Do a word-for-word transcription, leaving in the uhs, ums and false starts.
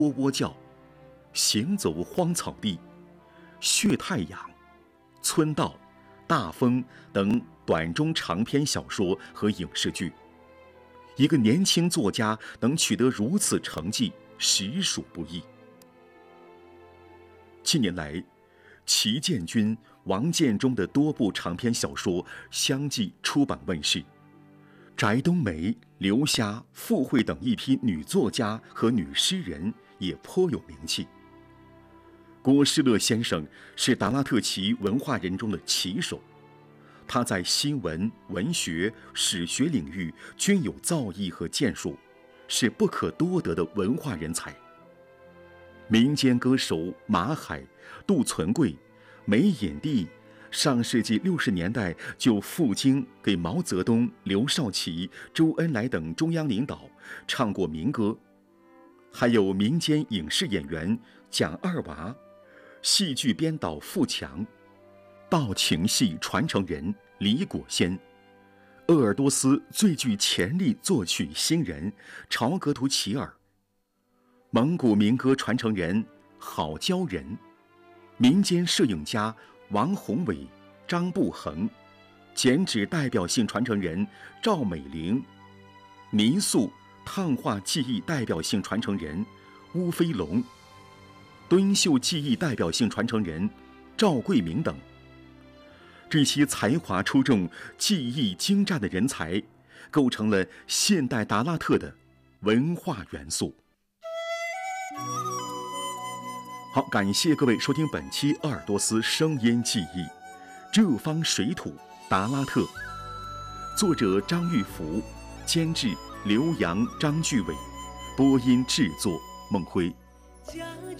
喔喔叫，行走荒草地，血太阳，村道，大风等短中长篇小说和影视剧。一个年轻作家能取得如此成绩，实属不易。近年来，齐建军、王建中的多部长篇小说相继出版问世，翟冬梅、刘霞、傅慧等一批女作家和女诗人也颇有名气。郭士乐先生是达拉特旗文化人中的旗手，他在新闻、文学、史学领域均有造诣和建树，是不可多得的文化人才。民间歌手马海、杜存贵、梅隐蒂上世纪六十年代就赴京给毛泽东、刘少奇、周恩来等中央领导唱过民歌，还有民间影视演员蒋二娃、戏剧编导富强、道情戏传承人李果先、鄂尔多斯最具潜力作曲新人朝格图齐尔、蒙古民歌传承人郝娇人、民间摄影家王宏伟、张步恒、剪纸代表性传承人赵美玲、泥塑烫画技艺代表性传承人乌飞龙、敦绣技艺代表性传承人赵桂明等，这些才华出众、技艺精湛的人才，构成了现代达拉特的文化元素。好，感谢各位收听本期鄂尔多斯声音记忆，这方水土达拉特，作者张玉福，监制刘洋、张巨伟，播音制作孟辉。